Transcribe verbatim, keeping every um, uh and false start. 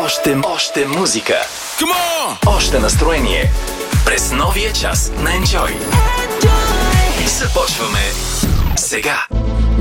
Още, още музика. Още настроение. През новия час на Enjoy. Започваме сега.